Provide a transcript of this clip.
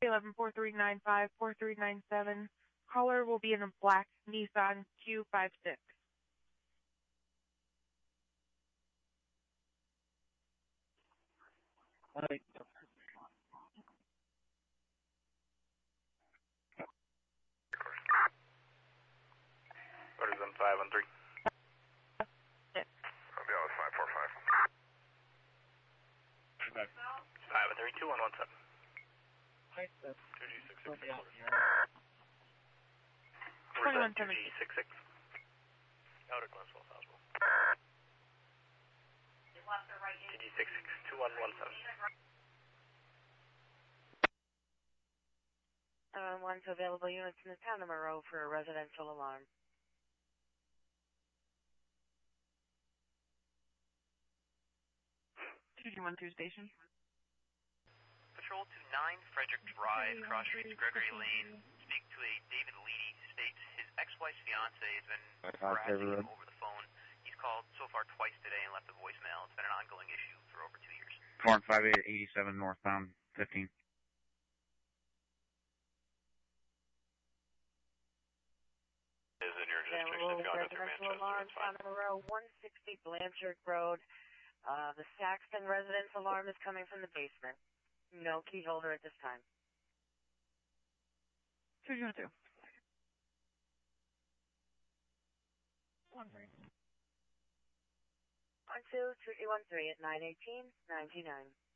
311-4395-4397. Caller will be in a black Nissan Q56. All right. Orders on 513. Yes. Dallas 545. 513, 2117. Hi, sir. 2G66. Yeah. 2G66. Outer Glenville Hospital. TG66 2117. One to available units in the town of Monroe for a residential alarm. 2G12 station. Patrol to 9 Frederick Drive, cross streets Gregory Lane. Speak to a David Lee, states his ex-wife's fiance has been harassing him over the phone. He's called so far twice today and left a voicemail. It's been an ongoing issue for over 2 years. 45887 northbound 15. Is in your jurisdiction if you want to enter Manchester, alarm, it's fine. town of Monroe, 160 Blanchard Road. The Saxton residence alarm is coming from the basement. No key holder at this time. 2G12. 12-213 at 918-99.